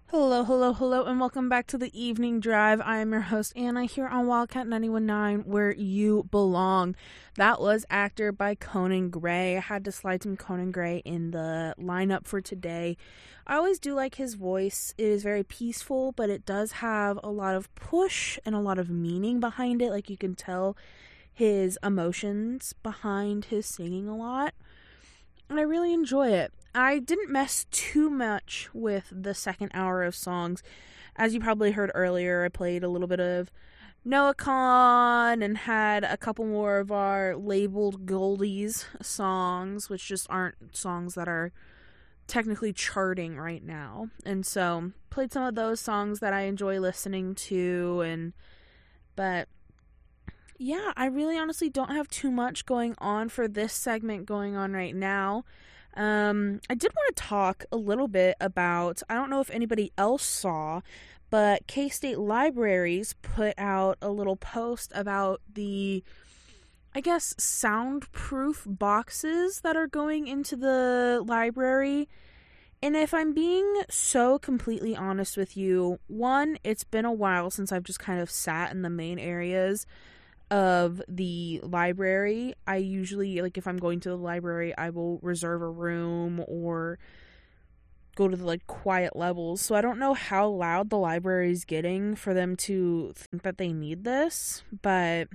Hello, hello, hello, and welcome back to the Evening Drive. I am your host, Anna, here on Wildcat 91.9, where you belong. That was Actor by Conan Gray. I had to slide some Conan Gray in the lineup for today. I always do like his voice. It is very peaceful, but it does have a lot of push and a lot of meaning behind it. Like, you can tell his emotions behind his singing a lot. And I really enjoy it. I didn't mess too much with the second hour of songs. As you probably heard earlier, I played a little bit of Noah Kahan and had a couple more of our labeled Goldies songs, which just aren't songs that are technically charting right now. And so played some of those songs that I enjoy listening to, but yeah, I really honestly don't have too much going on for this segment going on right now. I did want to talk a little bit about, I don't know if anybody else saw, but K-State Libraries put out a little post about the, I guess, soundproof boxes that are going into the library. And if I'm being so completely honest with you, one, it's been a while since I've just kind of sat in the main areas of the library. I usually, like, if I'm going to the library, I will reserve a room or go to the, like, quiet levels. So I don't know how loud the library is getting for them to think that they need this, but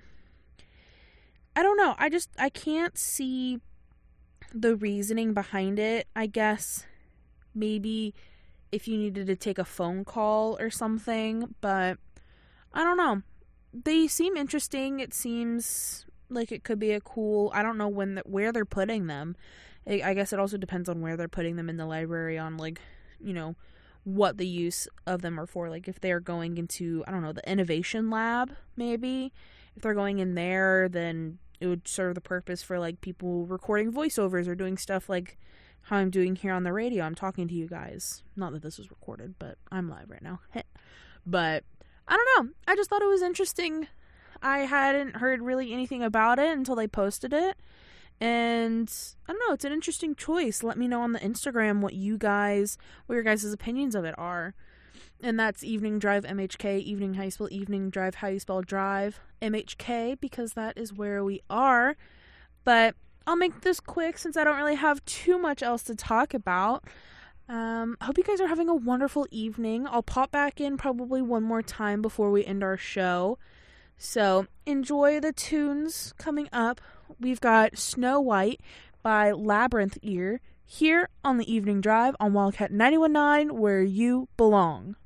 I don't know. I can't see the reasoning behind it. I guess maybe if you needed to take a phone call or something, but I don't know. They seem interesting. It seems like it could be a cool, I don't know where they're putting them. I guess it also depends on where they're putting them in the library, on, like, you know, what the use of them are for. Like, if they're going into, I don't know, the innovation lab, maybe. If they're going in there, then it would serve the purpose for, like, people recording voiceovers or doing stuff like how I'm doing here on the radio. I'm talking to you guys. Not that this was recorded, but I'm live right now. But I don't know. I just thought it was interesting. I hadn't heard really anything about it until they posted it. And I don't know. It's an interesting choice. Let me know on the Instagram what your guys' opinions of it are. And that's Evening Drive MHK, Evening how you spell Evening Drive, how you spell Drive MHK, because that is where we are. But I'll make this quick since I don't really have too much else to talk about. Hope you guys are having a wonderful evening. I'll pop back in probably one more time before we end our show. So enjoy the tunes coming up. We've got Snow White by Labyrinth Ear here on the Evening Drive on Wildcat 91.9, where you belong.